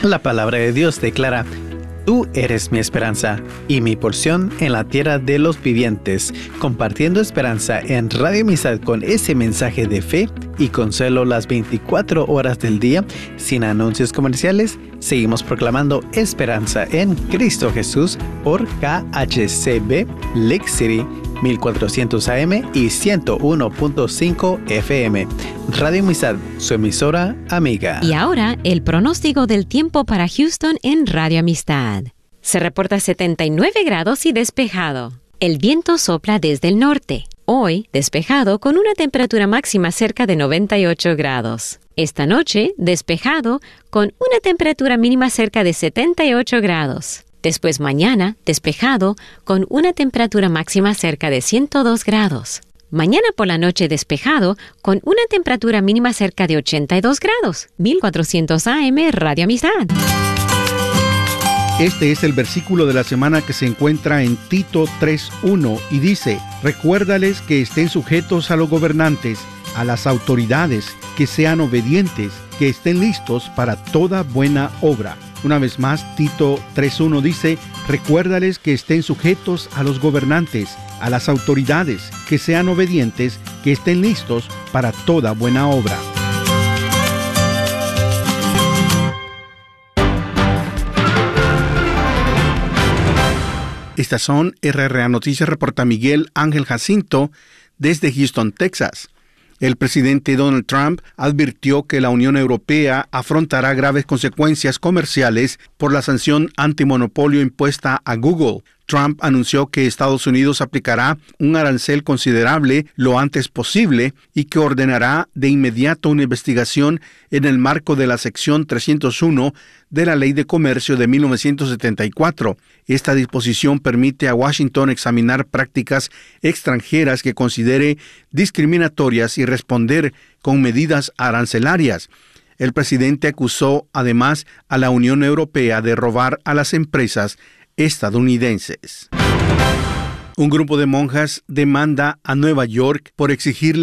La palabra de Dios declara: Tú eres mi esperanza y mi porción en la tierra de los vivientes, compartiendo esperanza en Radio Amistad con ese mensaje de fe y consuelo las 24 horas del día, sin anuncios comerciales. Seguimos proclamando esperanza en Cristo Jesús por KHCB Lake City 1400 AM y 101.5 FM. Radio Amistad, su emisora amiga. Y ahora, el pronóstico del tiempo para Houston en Radio Amistad. Se reporta 79 grados y despejado. El viento sopla desde el norte. Hoy, despejado con una temperatura máxima cerca de 98 grados. Esta noche, despejado con una temperatura mínima cerca de 78 grados. Después mañana, despejado, con una temperatura máxima cerca de 102 grados. Mañana por la noche despejado, con una temperatura mínima cerca de 82 grados. 1400 AM, Radio Amistad. Este es el versículo de la semana que se encuentra en Tito 3:1 y dice: Recuérdales que estén sujetos a los gobernantes, a las autoridades, que sean obedientes, que estén listos para toda buena obra. Una vez más, Tito 3:1 dice: Recuérdales que estén sujetos a los gobernantes, a las autoridades, que sean obedientes, que estén listos para toda buena obra. Estas son RRA Noticias, reporta Miguel Ángel Jacinto desde Houston, Texas. El presidente Donald Trump advirtió que la Unión Europea afrontará graves consecuencias comerciales por la sanción antimonopolio impuesta a Google. Trump anunció que Estados Unidos aplicará un arancel considerable lo antes posible y que ordenará de inmediato una investigación en el marco de la sección 301 de la Ley de Comercio de 1974. Esta disposición permite a Washington examinar prácticas extranjeras que considere discriminatorias y responder con medidas arancelarias. El presidente acusó además a la Unión Europea de robar a las empresas estadounidenses. Un grupo de monjas demanda a Nueva York por exigirle